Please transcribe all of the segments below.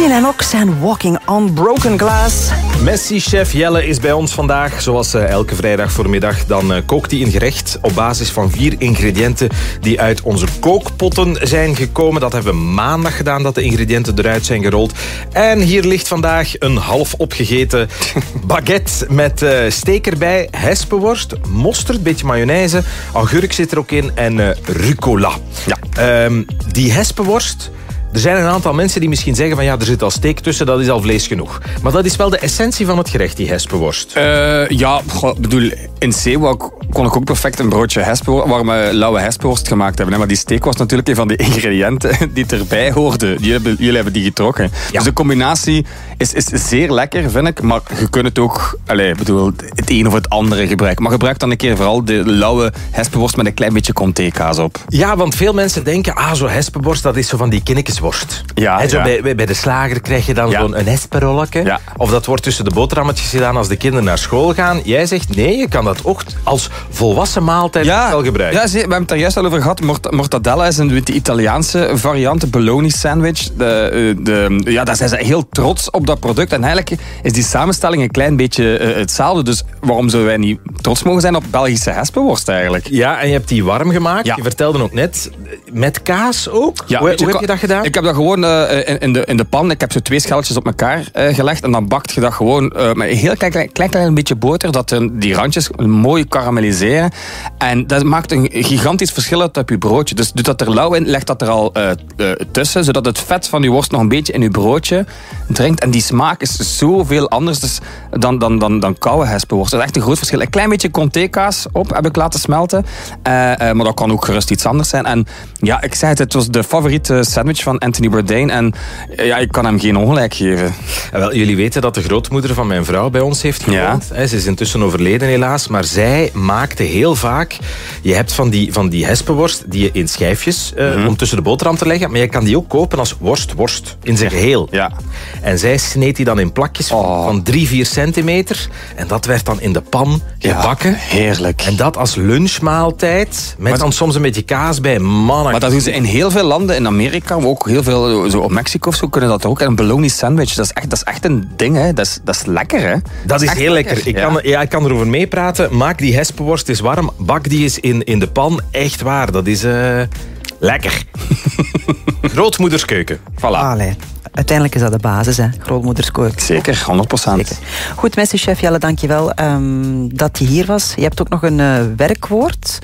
Brian Enoch en Walking on Broken Glass. Messi-chef Jelle is bij ons vandaag. Zoals elke vrijdag voormiddag. Dan kookt hij een gerecht op basis van 4 ingrediënten die uit onze kookpotten zijn gekomen. Dat hebben we maandag gedaan, dat de ingrediënten eruit zijn gerold. En hier ligt vandaag een half opgegeten baguette met steek erbij, hespenworst, mosterd, beetje mayonaise, augurk zit er ook in en rucola. Ja. Die hespenworst... Er zijn een aantal mensen die misschien zeggen van ja, er zit al steek tussen, dat is al vlees genoeg. Maar dat is wel de essentie van het gerecht, die hespenworst. Bedoel, in Zeewolde kon ik ook perfect een broodje hespenworst, waar we lauwe hespenworst gemaakt hebben. Maar die steek was natuurlijk een van de ingrediënten die erbij hoorden. Jullie hebben die getrokken. Ja. Dus de combinatie is zeer lekker, vind ik. Maar je kunt het ook, het een of het andere gebruiken. Maar gebruik dan een keer vooral de lauwe hespenworst met een klein beetje comté-kaas op. Ja, want veel mensen denken, zo'n hespenworst, dat is zo van die kinnekesworst. Ja, zo bij de slager krijg je dan zo'n hespenrolletje. Ja. Of dat wordt tussen de boterhammetjes gedaan als de kinderen naar school gaan. Jij zegt, nee, je kan dat ook als volwassen maaltijd wel gebruiken. Ja, we hebben het daar juist al over gehad. Mortadella is de Italiaanse variant, de bologna sandwich. Daar zijn ze heel trots op dat product. En eigenlijk is die samenstelling een klein beetje hetzelfde. Dus waarom zouden wij niet trots mogen zijn op Belgische hespenworst eigenlijk? Ja, en je hebt die warm gemaakt. Ja. Je vertelde ook net, met kaas ook? Ja, hoe heb je dat gedaan? Ik heb dat gewoon in de pan. Ik heb zo 2 scheltjes op elkaar gelegd. En dan bakt je dat gewoon met een heel klein beetje boter. Dat die randjes mooi karamelliseren. En dat maakt een gigantisch verschil uit op je broodje. Dus doe dat er lauw in, leg dat er al tussen. Zodat het vet van je worst nog een beetje in je broodje dringt. En die smaak is zoveel anders dan koude hespenworst. Dat is echt een groot verschil. Een klein beetje comté-kaas op heb ik laten smelten. Maar dat kan ook gerust iets anders zijn. En ja, ik zei het was de favoriete sandwich van Anthony Bourdain. En ja, ik kan hem geen ongelijk geven. Wel, jullie weten dat de grootmoeder van mijn vrouw bij ons heeft gewoond. Ja. Ze is intussen overleden helaas. Maar zij maakte heel vaak... Je hebt van die hespenworst die je in schijfjes om tussen de boterham te leggen. Maar je kan die ook kopen als worst in zijn geheel. Ja. En zij sneed die dan in plakjes van 3-4 centimeter. En dat werd dan in de pan gebakken. Ja, heerlijk. En dat als lunchmaaltijd. Met dan soms een beetje kaas bij. Mannen. Maar dat doen ze in heel veel landen. In Amerika, maar ook heel veel zo op Mexico of zo kunnen dat ook. En een bologna sandwich, dat is echt een ding. Hè. Dat is lekker, hè? Dat is heel lekker. Ik kan erover meepraten. Maak die hespenworst eens warm. Bak die eens in de pan. Echt waar. Dat is lekker. Grootmoederskeuken. Voilà. Allee. Uiteindelijk is dat de basis, hè? Grootmoederskeuken. Zeker, 100%. Zeker. Goed, Messi-chef Jelle, dankjewel dat je hier was. Je hebt ook nog een werkwoord.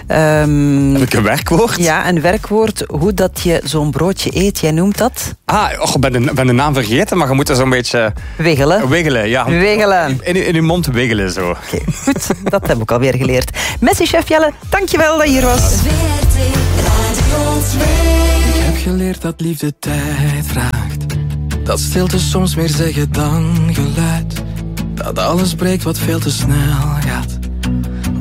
Heb ik een werkwoord? Ja, een werkwoord. Hoe dat je zo'n broodje eet, jij noemt dat? Ik ben de naam vergeten, maar je moet er zo'n beetje... Wiggelen. Wiggelen, ja. Wiggelen. In je mond wiggelen, zo. Okay, goed, dat heb ik alweer geleerd. Messi-chef Jelle, dankjewel dat je hier was. Ik heb geleerd dat liefde tijd vraagt. Dat stilte soms meer zeggen dan geluid. Dat alles breekt wat veel te snel gaat.